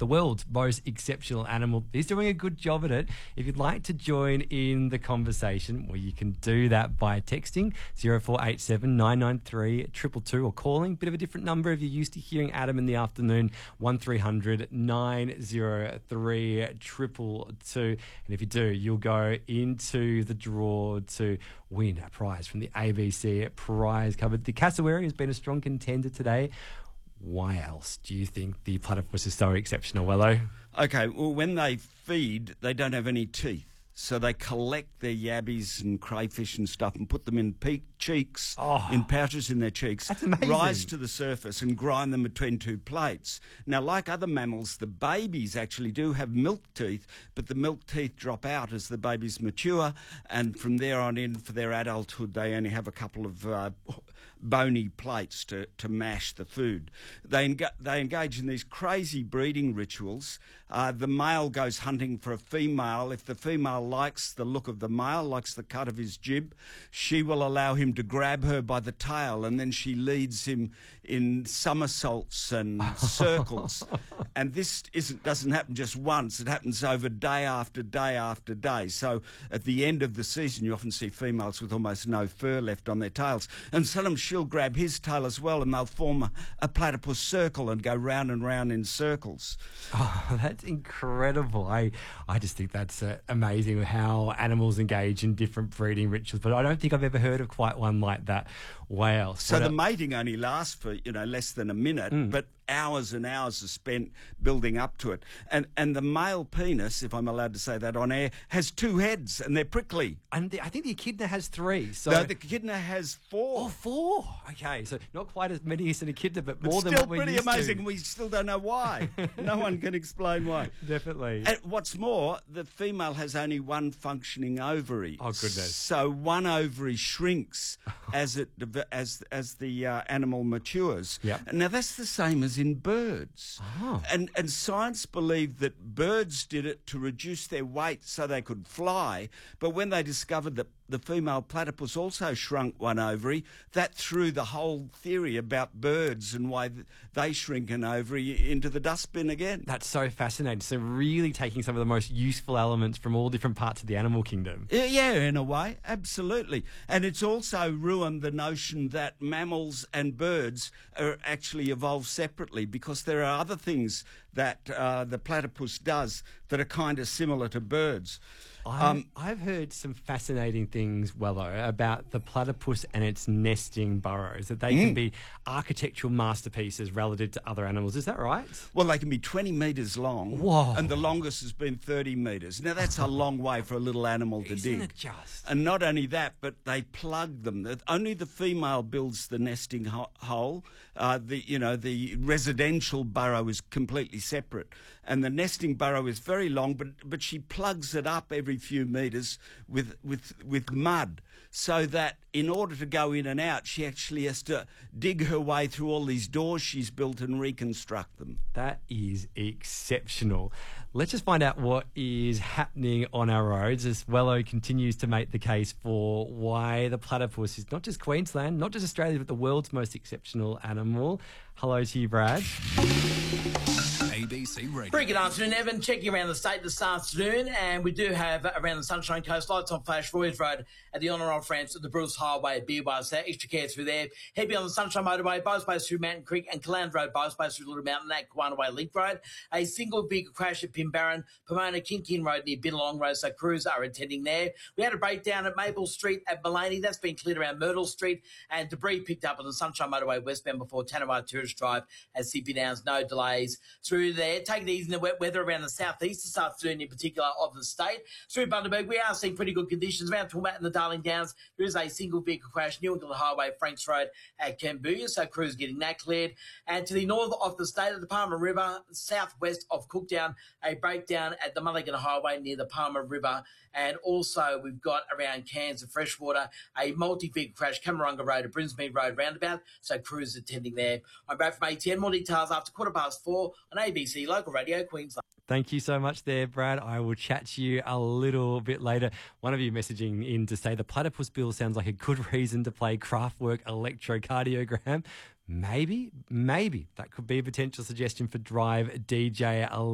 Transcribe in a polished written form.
the world's most exceptional animal. He's doing a good job at it. If you'd like to join in the conversation, well, you can do that by texting 0487 993 222 or calling. Bit of a different number if you're used to hearing Adam in the afternoon, 1300 903 222. And if you do, you'll go into the draw to win a prize from the ABC prize cupboard. The cassowary has been a strong contender today. Why else do you think the platypus is so exceptional, Wello? Okay, well, when they feed, they don't have any teeth. So they collect their yabbies and crayfish and stuff and put them in cheeks, in pouches in their cheeks, That's amazing. rise to the surface and grind them between two plates. Now, like other mammals, the babies actually do have milk teeth, but the milk teeth drop out as the babies mature, and from there on in, for their adulthood, they only have a couple of bony plates to mash the food. They engage in these crazy breeding rituals. The male goes hunting for a female. If the female likes the look of the male, likes the cut of his jib, she will allow him to grab her by the tail, and then she leads him in somersaults and circles. And this doesn't happen just once. It happens over day after day after day. So at the end of the season, you often see females with almost no fur left on their tails. And sometimes she'll grab his tail as well, and they'll form a platypus circle and go round and round in circles. Oh, that's incredible. I just think that's amazing how animals engage in different breeding rituals, but I don't think I've ever heard of quite one like that. Wow. So the mating only lasts for, less than a minute, but hours and hours are spent building up to it. And the male penis, if I'm allowed to say that on air, has two heads, and they're prickly. And I think the echidna has three. So no, the echidna has four. Oh, four. Okay, so not quite as many as an echidna, but more than still what we're pretty used amazing. to. We still don't know why. No one can explain why. Definitely. And what's more, the female has only one functioning ovary. Oh, goodness. So one ovary shrinks as the animal matures. Yep. Now, that's the same as in birds. Oh. And science believed that birds did it to reduce their weight so they could fly. But when they discovered that the female platypus also shrunk one ovary, that threw the whole theory about birds and why they shrink an ovary into the dustbin again. That's so fascinating. So really taking some of the most useful elements from all different parts of the animal kingdom. Yeah, in a way, absolutely. And it's also ruined the notion that mammals and birds are actually evolved separately, because there are other things that the platypus does that are kind of similar to birds. I've heard some fascinating things, Wello, about the platypus and its nesting burrows, that they can be architectural masterpieces relative to other animals. Is that right? Well, they can be 20 metres long. Whoa. And the longest has been 30 metres. Now, that's a long way for a little animal to Isn't dig. it just? And not only that, but they plug them. Only the female builds the nesting hole. The residential burrow is completely separate. And the nesting burrow is very long, but she plugs it up every few metres with mud, so that in order to go in and out, she actually has to dig her way through all these doors she's built and reconstruct them. That is exceptional. Let's just find out what is happening on our roads as Wello continues to make the case for why the platypus is not just Queensland, not just Australia, but the world's most exceptional animal. Hello to you, Brad. ABC Radio. Very good afternoon, Evan. Checking around the state this afternoon, and we do have around the Sunshine Coast lights on flash Royds Road at the on-and-off ramps at the Bruce Highway at Beerwah. So extra care through there. Head beyond the Sunshine Motorway, bypass through Mountain Creek and Caland Road, bypass through Little Mountain at Kwanaway Link Road. A single vehicle crash at Pimbaran, Pomona Kinkin Road near Billabong Road, so crews are attending there. We had a breakdown at Maple Street at Maloney. That's been cleared around Myrtle Street, and debris picked up on the Sunshine Motorway westbound before Tanawai Tourist Drive at Sippy Downs. No delays through there. Take it easy in the wet weather around the southeast this afternoon in particular of the state. Through Bundaberg, we are seeing pretty good conditions. Around Toowoomba and the Darling Downs, there is a single vehicle crash, New England Highway, Franks Road at Cambodia, so crews getting that cleared. And to the north of the state, at the Palmer River, southwest of Cooktown, a breakdown at the Mulligan Highway near the Palmer River. And also we've got around Cairns and Freshwater, a multi-vehicle crash, Camarunga Road at Brinsmead Road roundabout, so crews attending there. I'm Brad from ATN. More details after 4:15 on ABC Local Radio Queensland. Thank you so much there, Brad. I will chat to you a little bit later. One of you messaging in to say the platypus bill sounds like a good reason to play Kraftwerk electrocardiogram. Maybe that could be a potential suggestion for Drive DJ